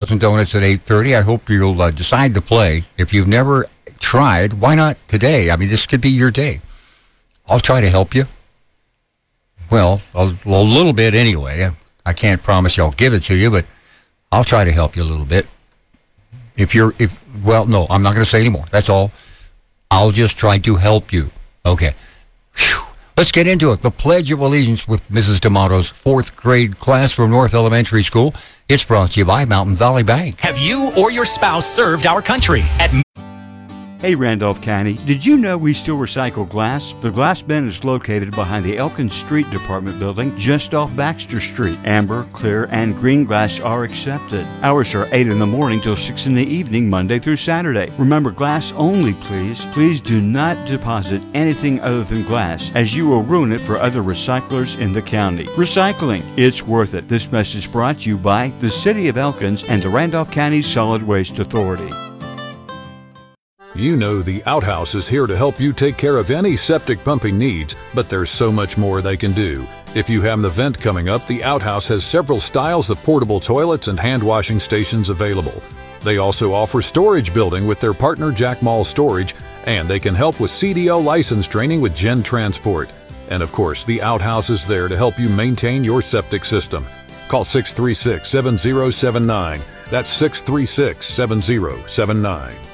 Dozen Donuts at 8:30. I hope you'll decide to play. If you've never tried, why not today? I mean, this could be your day. I'll try to help you. Well, a little bit anyway. I can't promise you I'll give it to you, but I'll try to help you a little bit. No, I'm not going to say anymore. That's all. I'll just try to help you. Okay. Whew. Let's get into it. The Pledge of Allegiance with Mrs. D'Amato's fourth grade class from North Elementary School. It's brought to you by Mountain Valley Bank. Have you or your spouse served our country at... Hey Randolph County, did you know we still recycle glass? The glass bin is located behind the Elkins Street Department building just off Baxter Street. Amber, clear, and green glass are accepted. Hours are 8 in the morning till 6 in the evening, Monday through Saturday. Remember, glass only, please. Please do not deposit anything other than glass, as you will ruin it for other recyclers in the county. Recycling, it's worth it. This message brought to you by the City of Elkins and the Randolph County Solid Waste Authority. You know the Outhouse is here to help you take care of any septic pumping needs, but there's so much more they can do. If you have an event coming up, the Outhouse has several styles of portable toilets and hand washing stations available. They also offer storage building with their partner Jack Mall Storage, and they can help with CDL license training with Gen Transport. And of course, the Outhouse is there to help you maintain your septic system. Call 636-7079. That's 636-7079.